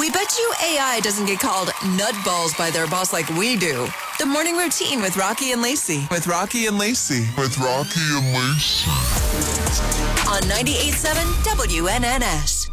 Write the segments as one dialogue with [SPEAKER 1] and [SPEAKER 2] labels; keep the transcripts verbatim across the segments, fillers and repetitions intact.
[SPEAKER 1] We bet you A I doesn't get called nutballs by their boss like we do. The Morning Routine with Rocky and Lacey.
[SPEAKER 2] With Rocky and Lacey.
[SPEAKER 3] With Rocky and Lacey.
[SPEAKER 1] On ninety-eight point seven W N N S.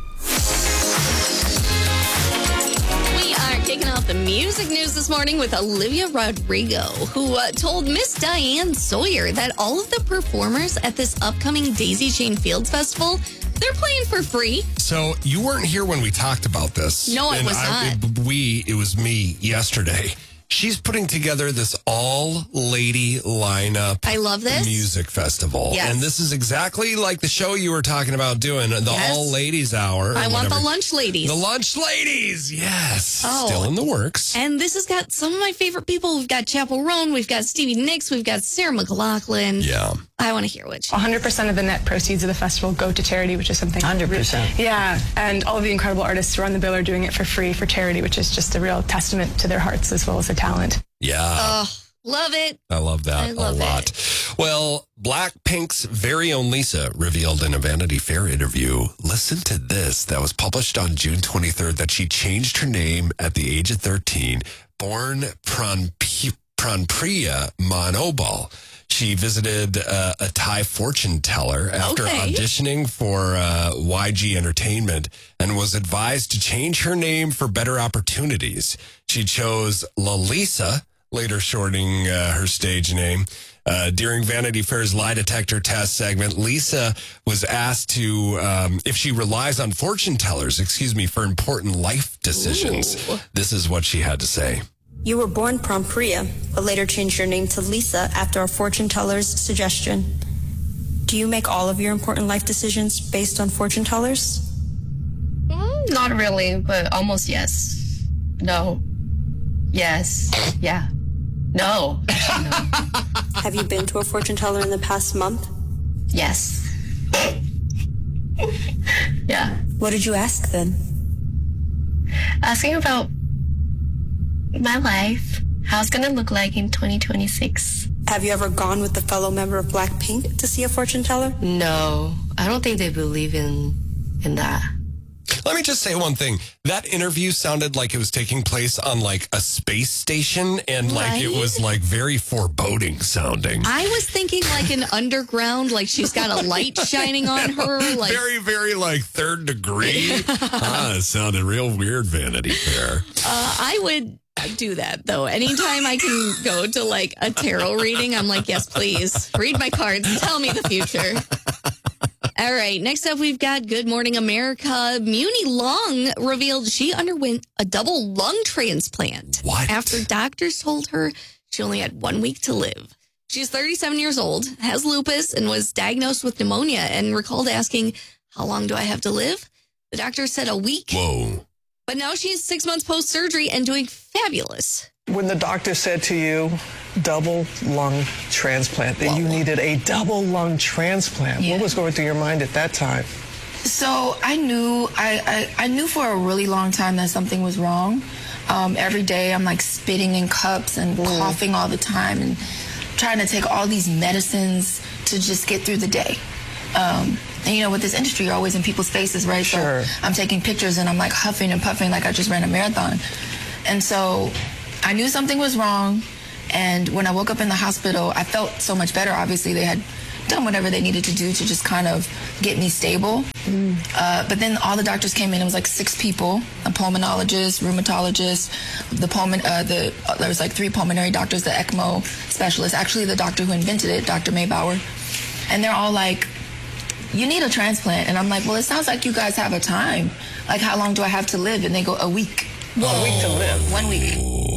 [SPEAKER 4] We are kicking off the music news this morning with Olivia Rodrigo, who uh, told Miss Diane Sawyer that all of the performers at this upcoming Daisy Chain Fields Festival, they're playing for free.
[SPEAKER 5] So you weren't here when we talked about this.
[SPEAKER 4] No, I
[SPEAKER 5] and
[SPEAKER 4] was
[SPEAKER 5] I,
[SPEAKER 4] not.
[SPEAKER 5] It, we, it was me yesterday. She's putting together this all-lady lineup.
[SPEAKER 4] I love this.
[SPEAKER 5] Music festival.
[SPEAKER 4] Yes.
[SPEAKER 5] And this is exactly like the show you were talking about doing, the
[SPEAKER 4] Yes.
[SPEAKER 5] all-ladies hour.
[SPEAKER 4] I want
[SPEAKER 5] whatever.
[SPEAKER 4] the lunch ladies.
[SPEAKER 5] The lunch ladies, yes.
[SPEAKER 4] Oh.
[SPEAKER 5] Still in the works.
[SPEAKER 4] And this has got some of my favorite people. We've got Chappell Roan, we've got Stevie Nicks, we've got Sarah McLachlan.
[SPEAKER 5] Yeah.
[SPEAKER 4] I want to hear what she
[SPEAKER 6] one hundred percent of the net proceeds of the festival go to charity, which is something...
[SPEAKER 7] one hundred percent.
[SPEAKER 6] Yeah, and all of the incredible artists who run the bill are doing it for free for charity, which is just a real testament to their hearts as well as their talent.
[SPEAKER 5] Yeah.
[SPEAKER 4] Oh, love it.
[SPEAKER 5] I love that
[SPEAKER 4] I love
[SPEAKER 5] a lot.
[SPEAKER 4] it.
[SPEAKER 5] Well, Blackpink's very own Lisa revealed in a Vanity Fair interview, listen to this, that was published on June twenty-third, that she changed her name at the age of thirteen, born Pranp- Pranpriya Manobal. She visited uh, a Thai fortune teller after
[SPEAKER 4] Okay.
[SPEAKER 5] auditioning for uh, Y G Entertainment and was advised to change her name for better opportunities. She chose Lalisa, later shortening uh, her stage name. Uh, during Vanity Fair's lie detector test segment, Lisa was asked to, um, if she relies on fortune tellers, excuse me, for important life decisions.
[SPEAKER 4] Ooh.
[SPEAKER 5] This is what she had to say.
[SPEAKER 8] You were born Pranpriya, but later changed your name to Lisa after a fortune teller's suggestion. Do you make all of your important life decisions based on fortune tellers?
[SPEAKER 9] Mm, not really, but almost yes. No. Yes. Yeah. No. Actually, no.
[SPEAKER 8] Have you been to a fortune teller in the past month?
[SPEAKER 9] Yes. Yeah.
[SPEAKER 8] What did you ask then?
[SPEAKER 9] Asking about my life, how it's going to look like in twenty twenty-six.
[SPEAKER 8] Have you ever gone with a fellow member of Blackpink to see a fortune teller?
[SPEAKER 9] No, I don't think they believe in in that.
[SPEAKER 5] Let me just say one thing. That interview sounded like it was taking place on like a space station and like it
[SPEAKER 4] Right?
[SPEAKER 5] was like very foreboding sounding.
[SPEAKER 4] I was thinking like an underground, like she's got a light shining on her. Like
[SPEAKER 5] very, very like third degree. ah, it sounded real weird, Vanity Fair.
[SPEAKER 4] Uh, I would do that, though. Anytime I can go to, like, a tarot reading, I'm like, yes, please. Read my cards and tell me the future. All right. Next up, we've got Good Morning America. Muni Long revealed she underwent a double lung transplant.
[SPEAKER 5] What?
[SPEAKER 4] After doctors told her she only had one week to live. She's thirty-seven years old, has lupus, and was diagnosed with pneumonia, and recalled asking, how long do I have to live? The doctor said a week.
[SPEAKER 5] Whoa.
[SPEAKER 4] But now she's six months post-surgery and doing fabulous.
[SPEAKER 7] When the doctor said to you, double lung transplant, that you needed a double lung transplant,
[SPEAKER 10] Yeah.
[SPEAKER 7] what was going through your mind at that time?
[SPEAKER 10] So I knew I, I, I knew for a really long time that something was wrong. Um, every day I'm like spitting in cups and coughing all the time and trying to take all these medicines to just get through the day. Um, and you know, with this industry, you're always in people's faces, right?
[SPEAKER 7] Sure.
[SPEAKER 10] So I'm taking pictures and I'm like huffing and puffing like I just ran a marathon. And so I knew something was wrong. And when I woke up in the hospital, I felt so much better. Obviously, they had done whatever they needed to do to just kind of get me stable. Mm. Uh, but then all the doctors came in. It was like six people: a pulmonologist, rheumatologist, the pulmon. Uh, the uh, there was like three pulmonary doctors, the ECMO specialist. Actually, the doctor who invented it, Doctor Maybauer. And they're all like, "You need a transplant." And I'm like, "Well, it sounds like you guys have a time. Like, how long do I have to live?" And they go, "A week."
[SPEAKER 7] Well, a week to live.
[SPEAKER 10] One week.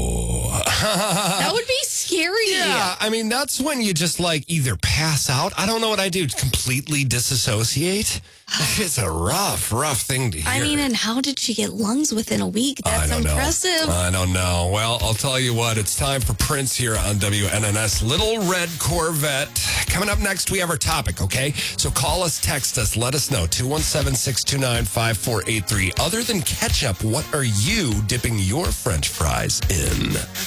[SPEAKER 4] That would be scary.
[SPEAKER 5] Yeah, I mean, that's when you just like either pass out. I don't know what I do. Completely disassociate. It's a rough, rough thing to hear.
[SPEAKER 4] I mean, and how did she get lungs within a week? That's
[SPEAKER 5] I don't
[SPEAKER 4] impressive.
[SPEAKER 5] Know. I don't know. Well, I'll tell you what. It's time for Prince here on W N N S. Little Red Corvette. Coming up next, we have our topic, okay? So call us, text us, let us know. two one seven, six two nine, five four eight three. Other than ketchup, what are you dipping your French fries in?